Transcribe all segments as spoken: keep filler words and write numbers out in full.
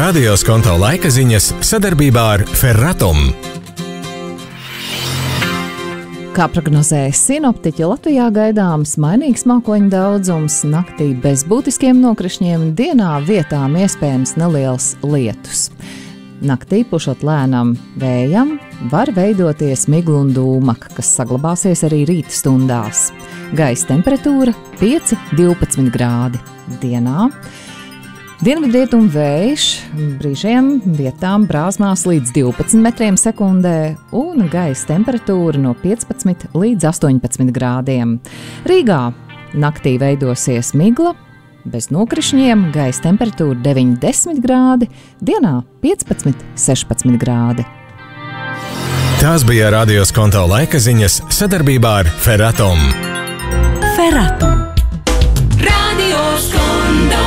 Radio Skonto laika ziņas sadarbībā ar Ferratum. Kā prognozēja sinoptiķi, Latvijā gaidāms mainīgs mākoņu daudzums, naktī bez būtiskiem nokrišņiem, dienā vietām iespējams neliels lietus. Naktī pušot lēnam vējam, var veidoties migla un dūmaka, kas saglabāsies arī rīta stundās. Gaisa temperatūra pieci līdz divpadsmit grādi. Dienā dienvidrietumu vējš, brīžiem vietām brāzmās līdz divpadsmit metriem sekundē un gaisa temperatūra no piecpadsmit līdz astoņpadsmit grādiem. Rīgā naktī veidosies migla, bez nokrišņiem, gaisa temperatūra deviņi līdz desmit grādi, dienā piecpadsmit līdz sešpadsmit grādi. Tās bija Radio Skonto laika ziņas sadarbībā ar Ferratum. Ferratum. Radio Skonto.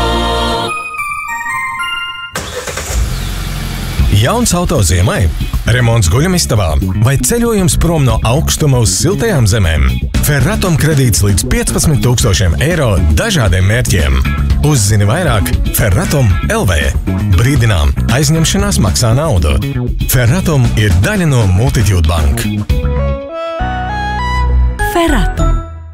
Jauns auto ziemai, remonts guļamistabā vai ceļojums prom no augstuma uz siltajām zemēm. Ferratum kredīts līdz piecpadsmit tūkstošiem eiro dažādiem mērķiem. Uzzini vairāk Ferratum L V. Brīdinām, aizņemšanās maksā naudu. Ferratum ir daļa no Multitude Bank. Ferratum.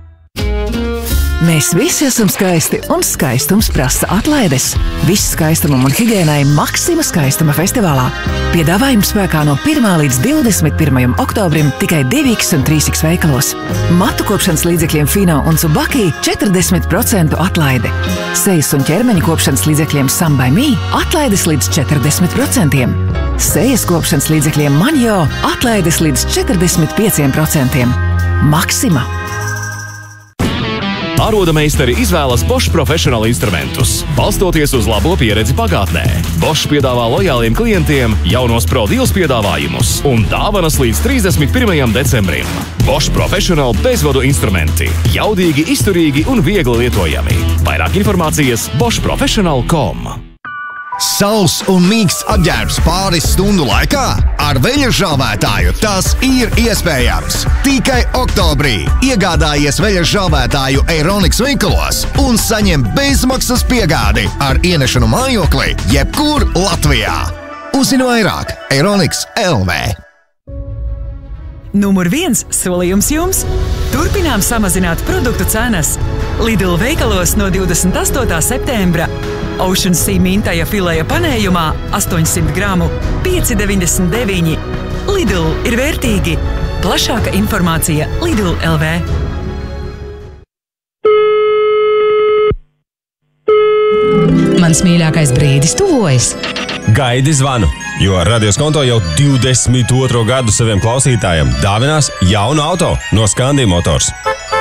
Mēs visi esam skaisti, un skaistums prasa atlaides. Viss skaistumam un higiēnai Maxima skaistuma festivālā. Piedāvājums spēkā no pirmā līdz divdesmit pirmajam oktobrim tikai divi iks un trīs iks veikalos. Matu kopšanas līdzekļiem Fino un Tsubaki četrdesmit procentu atlaide. Sejas un ķermeņa kopšanas līdzekļiem Some by Me atlaides līdz četrdesmit procentiem. Sejas kopšanas līdzekļiem Manjo atlaides līdz četrdesmit pieciem procentiem. Maxima. Ārodameistari izvēlas Bosch Professional instrumentus, balstoties uz labo pieredzi pagātnē. Bosch piedāvā lojāliem klientiem jaunos Pro Deals piedāvājumus un dāvanas līdz trīsdesmit pirmajam decembrim. Bosch Professional bezvadu instrumenti, jaudīgi, izturīgi un viegli lietojami. Vairāk informācijas bosch professional punkt com. Sauss un mīksts apģērbs pāris stundu laikā? Ar veļažāvētāju tas ir iespējams. Tikai oktobrī iegādājies veļažāvētāju Eironix veikalos un saņem bezmaksas piegādi ar ienešanu mājoklī jebkur Latvijā. Uzzini vairāk Eironix L V. Numur viens solījums jums – turpinām samazināt produktu cenas. Lidl veikalos no divdesmit astotā septembra. Ocean Sea mintaja fileja panējumā astoņsimt gramu pieci deviņdesmit deviņi. Lidl ir vērtīgi. Plašāka informācija Lidl L V. Mans mīļākais brīdis tuvojas. Gaidi zvanu, jo Radio Skonto jau divdesmit otro gadu saviem klausītājiem dāvinās jaunu auto no Scandi Motors.